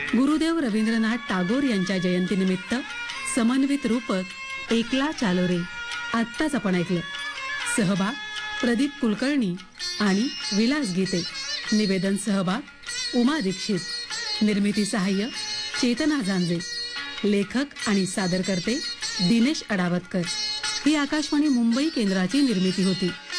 गुरुदेव रवींद्रनाथ टागोर यांच्या जयंतीनिमित्त समन्वित रूपक एकला चालो रे आत्ताच आपण ऐकलं. सहभाग प्रदीप कुलकर्णी आणि विलास गीते. निवेदन सहभाग उमा दीक्षित. निर्मिती सहाय्य चेतना जांजे. लेखक आणि सादरकर्ते दिनेश अडावतकर. ही आकाशवाणी मुंबई केंद्राची निर्मिती होती.